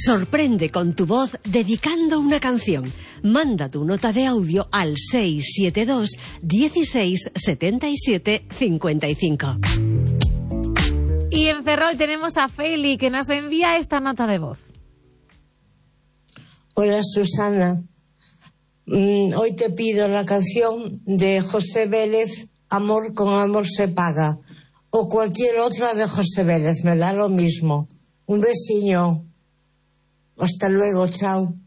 Sorprende con tu voz dedicando una canción. Manda tu nota de audio al 672 16 77 55. Y en Ferrol tenemos a Feli, que nos envía esta nota de voz. Hola, Susana. Hoy te pido la canción de José Vélez, Amor con amor se paga, o cualquier otra de José Vélez, me da lo mismo. Un besiño. Hasta luego, chao.